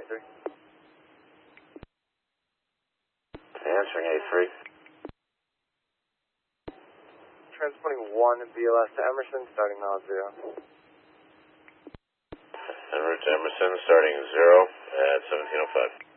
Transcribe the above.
A3. Answering A3. Transporting 1 BLS to Emerson, starting now at 0. En route to Emerson, starting 0 at 1705.